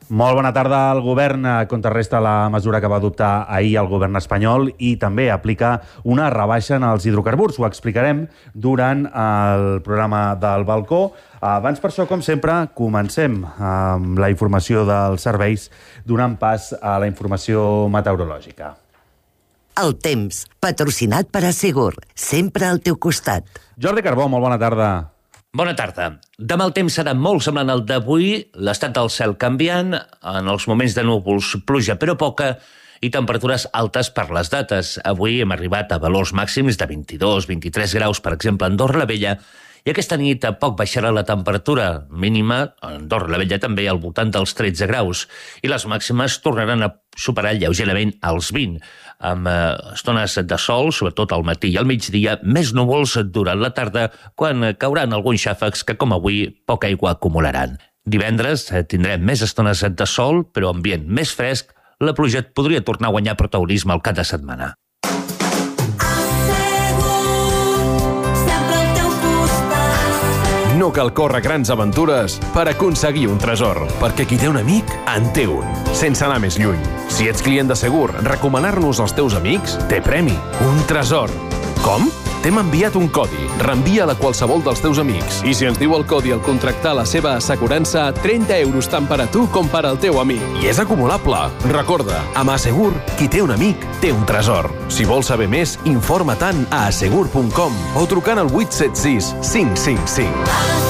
Molt bona tarda. El govern contrarresta la mesura que va adoptar ahir el govern espanyol i també aplica una rebaixa en els hidrocarburs. Ho explicarem durant el programa del balcó. Abans, per això, com sempre, comencem amb la informació dels serveis, donant pas a la informació meteorològica. El temps, patrocinat per Assegur, sempre al teu costat. Jordi Carbó, molt bona tarda. Bona tarda. Demà el temps serà molt semblant al d'avui, l'estat del cel canviant, en els moments de núvols pluja però poca i temperatures altes per les dates. Avui hem arribat a valors màxims de 22-23 graus, per exemple, a Andorra la Vella, i aquesta nit a poc baixarà la temperatura mínima, a Andorra la Vella també, al voltant dels 13 graus, i les màximes tornaran a superar lleugerament els 20, amb estones de sol, sobretot al matí i al migdia, més núvols durant la tarda, quan cauran alguns xàfecs que, com avui, poca aigua acumularan. Divendres tindrem més estones de sol, però ambient més fresc. La pluja podria tornar a guanyar protagonisme al cap de setmana. No cal córrer grans aventures per aconseguir un tresor, perquè qui té un amic, en té un, sense anar més lluny. Si ets client de Segur, recomanar-nos als teus amics té premi, un tresor. Com? T'hem enviat un codi. Reenvia-la a qualsevol dels teus amics. I si ens diu el codi al contractar la seva assegurança, 30 euros tant per a tu com per al teu amic. I és acumulable. Recorda, amb Assegur, qui té un amic, té un tresor. Si vols saber més, informa-te'n a assegur.com o trucant al 876 555.